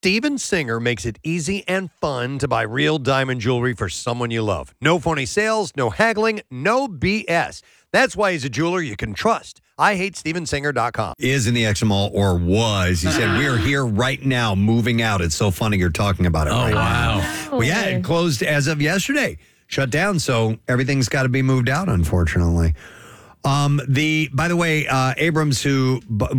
Steven Singer makes it easy and fun to buy real diamond jewelry for someone you love. No phony sales, no haggling, no BS. That's why he's a jeweler you can trust. IHateStevenSinger.com. Is in the Extra Mall or was. He said, we are here right now moving out. It's so funny you're talking about it right now. Well, yeah, it closed as of yesterday. Shut down, so everything's got to be moved out, unfortunately. By the way, Abrams, the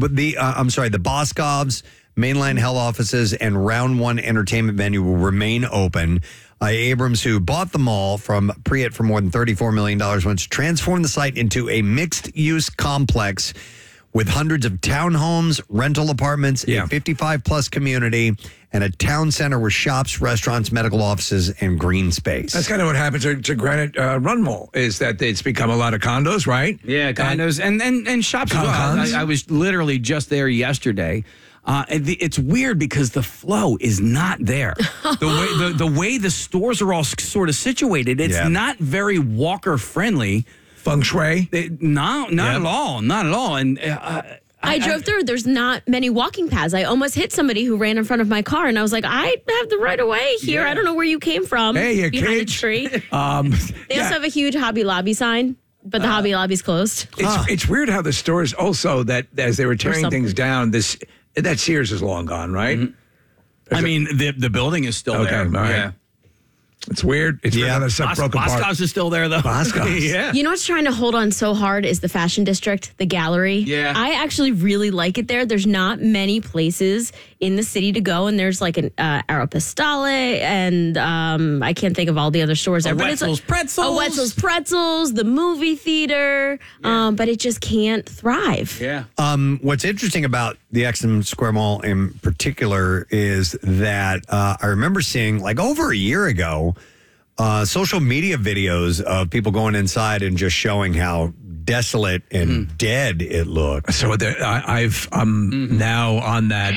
Boscov's mainline health offices and Round One entertainment venue will remain open. Abrams, who bought the mall from Priat for more than $34 million, wants to transform the site into a mixed-use complex with hundreds of townhomes, rental apartments, a 55-plus community, and a town center with shops, restaurants, medical offices, and green space. That's kind of what happened to Granite Run Mall, is that it's become a lot of condos, right? Yeah, condos and shops as well. I was literally just there yesterday. It's weird because the flow is not there. The way the stores are all sort of situated, it's not very walker friendly. Feng shui? Not at all. Not at all. And I drove through. There's not many walking paths. I almost hit somebody who ran in front of my car, and I was like, I have the right of way here. I don't know where you came from. Hey, you behind kid. the tree. They also have a huge Hobby Lobby sign, but the Hobby Lobby's closed. It's weird how the stores also, that as they were tearing things down, that Sears is long gone, right? Mm-hmm. I mean, the building is still there. All right. Yeah. It's weird. It's weird how that stuff broke apart. Boscov's is still there, though. Boscov's. Yeah. You know what's trying to hold on so hard is the Fashion District, the gallery. Yeah. I actually really like it there. There's not many places in the city to go, and there's like an Aeropostale, and I can't think of all the other stores there. Wetzel's Pretzels. Wetzel's Pretzels, the movie theater, but it just can't thrive. Yeah. What's interesting about the Exum Square Mall in particular is that I remember seeing, like over a year ago, social media videos of people going inside and just showing how desolate and dead it looked. So I'm now on that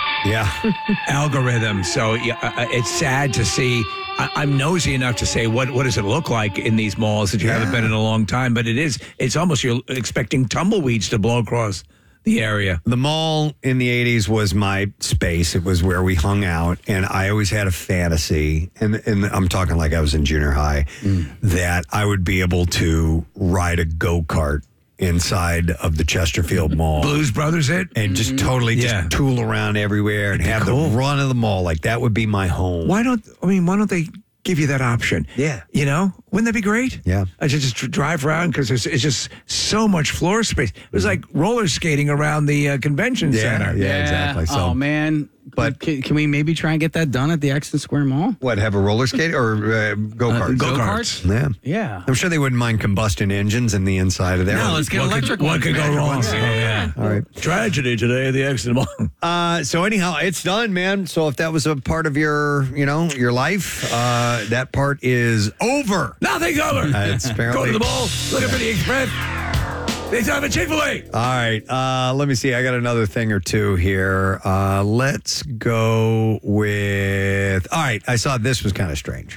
algorithm. So it's sad to see. I'm nosy enough to say, what does it look like in these malls that you haven't been in a long time? But it's almost you're expecting tumbleweeds to blow across the area. The mall in the 80s was my space. It was where we hung out. And I always had a fantasy, and I'm talking like I was in junior high, that I would be able to ride a go-kart inside of the Chesterfield Mall. Blues Brothers it? And just totally just tool around everywhere and have the run of the mall. Like, that would be my home. Why don't they give you that option? Yeah. You know? Wouldn't that be great? Yeah. I should just drive around because it's just so much floor space. It was like roller skating around the convention center. Yeah, exactly. So, oh, man. But can we maybe try and get that done at the Exton Square Mall? What, have a roller skate or go-karts? Go-karts? Yeah. Yeah. I'm sure they wouldn't mind combustion engines in the inside of there. No, let's get electric ones. What could go wrong? All right. Tragedy today at the Exton Mall. So anyhow, it's done, man. So if that was a part of your life, that part is over. Nothing's over. It's apparently Go to the mall, looking for the Express. They have a Chick-fil-A. All right. Let me see. I got another thing or two here. Let's go with. All right. I saw this was kind of strange.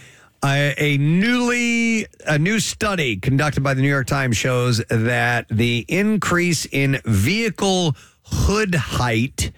A new study conducted by the New York Times shows that the increase in vehicle hood height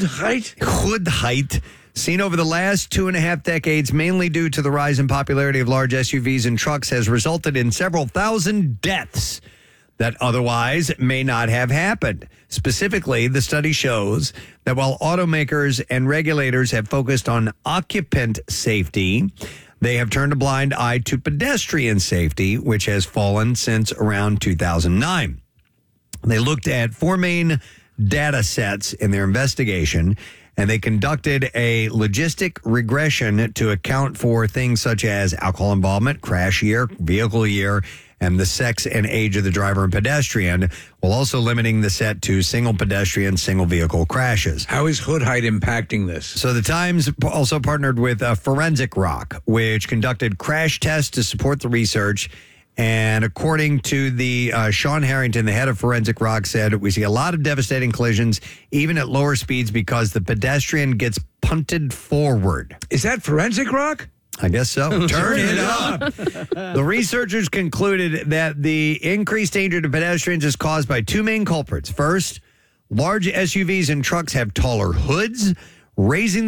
seen over the last 2.5 decades, mainly due to the rise in popularity of large SUVs and trucks, has resulted in several thousand deaths that otherwise may not have happened. Specifically, the study shows that while automakers and regulators have focused on occupant safety, they have turned a blind eye to pedestrian safety, which has fallen since around 2009. They looked at 4 main data sets in their investigation, and they conducted a logistic regression to account for things such as alcohol involvement, crash year, vehicle year, and the sex and age of the driver and pedestrian, while also limiting the set to single pedestrian, single vehicle crashes. How is hood height impacting this? So the Times also partnered with Forensic Rock, which conducted crash tests to support the research. And according to the Sean Harrington, the head of Forensic Rock, said, we see a lot of devastating collisions, even at lower speeds, because the pedestrian gets punted forward. Is that Forensic Rock? I guess so. Turn it up. The researchers concluded that the increased danger to pedestrians is caused by 2 main culprits. First, large SUVs and trucks have taller hoods, raising the